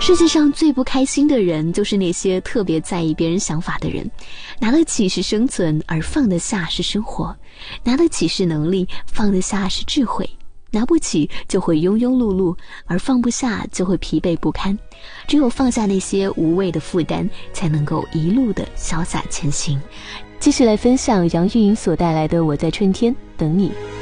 世界上最不开心的人，就是那些特别在意别人想法的人。拿得起是生存，而放得下是生活。拿得起是能力，放得下是智慧。拿不起就会庸庸碌碌，而放不下就会疲惫不堪。只有放下那些无谓的负担，才能够一路的潇洒前行。继续来分享杨钰莹所带来的《我在春天等你》。